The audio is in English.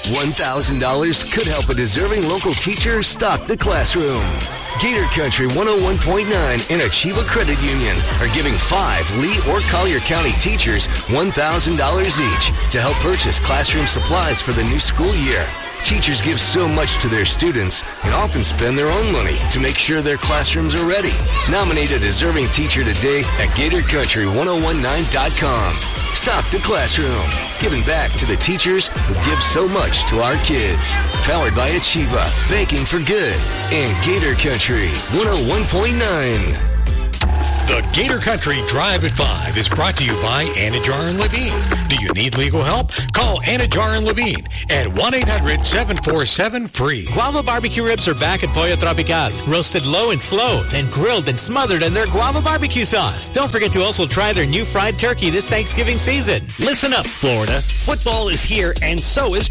$1,000 could help a deserving local teacher stock the classroom. Gator Country 101.9 and Achieva Credit Union are giving 5 Lee or Collier County teachers $1,000 each to help purchase classroom supplies for the new school year. Teachers give so much to their students and often spend their own money to make sure their classrooms are ready. Nominate a deserving teacher today at GatorCountry1019.com. Stock the classroom. Giving back to the teachers who give so much to our kids. Powered by Achieva, Banking for Good, and Gator Country 101.9. The Gator Country Drive at 5 is brought to you by Anajar and Levine. Do you need legal help? Call Anajar and Levine at 1-800-747-FREE. Guava barbecue ribs are back at Pollo Tropical. Roasted low and slow, then grilled and smothered in their guava barbecue sauce. Don't forget to also try their new fried turkey this Thanksgiving season. Listen up, Florida. Football is here, and so is